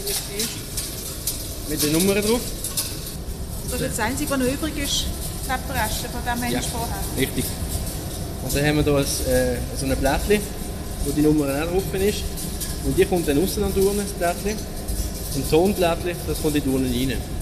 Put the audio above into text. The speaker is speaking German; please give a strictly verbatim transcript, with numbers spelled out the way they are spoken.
richtig ist. Mit den Nummern drauf. Das ist das Einzige, was noch übrig ist, neben der Reste von dem Ja, Mensch vorher. richtig. Und dann haben wir hier ein, äh, so ein Blättchen, wo die Nummer auch drauf ist. Und die kommt dann außen an die Urne, das Blättchen. Und so ein Blättchen, das kommt in die Urne rein.